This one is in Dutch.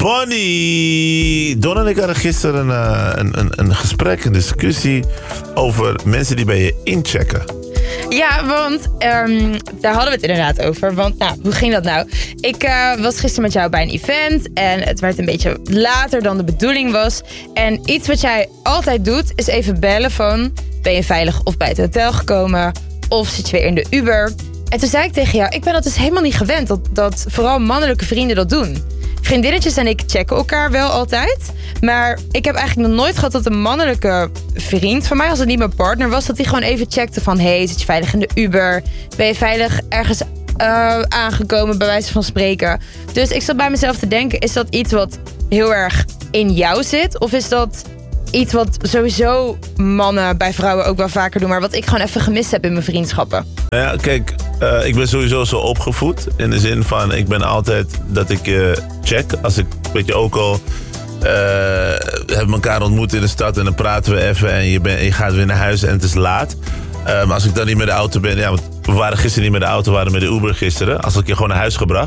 Bonnie! Don en ik hadden gisteren een gesprek, een discussie over mensen die bij je inchecken. Ja, want daar hadden we het inderdaad over. Want hoe ging dat nou? Ik was gisteren met jou bij een event en het werd een beetje later dan de bedoeling was. En iets wat jij altijd doet is even bellen van... ben je veilig of bij het hotel gekomen? Of zit je weer in de Uber? En toen zei ik tegen jou, ik ben dat dus helemaal niet gewend dat vooral mannelijke vrienden dat doen. Vriendinnetjes en ik checken elkaar wel altijd. Maar ik heb eigenlijk nog nooit gehad dat een mannelijke vriend van mij, als het niet mijn partner was, dat hij gewoon even checkte van... hey, zit je veilig in de Uber? Ben je veilig ergens aangekomen, bij wijze van spreken? Dus ik zat bij mezelf te denken, is dat iets wat heel erg in jou zit? Of is dat iets wat sowieso mannen bij vrouwen ook wel vaker doen, maar wat ik gewoon even gemist heb in mijn vriendschappen? Nou ja, kijk, ik ben sowieso zo opgevoed. In de zin van, ik ben altijd dat ik check. Als ik, weet je, ook al hebben elkaar ontmoet in de stad en dan praten we even en je gaat weer naar huis en het is laat. Maar als ik dan niet met de auto ben, ja, want we waren gisteren niet met de auto, we waren met de Uber gisteren. Als ik je gewoon naar huis gebracht.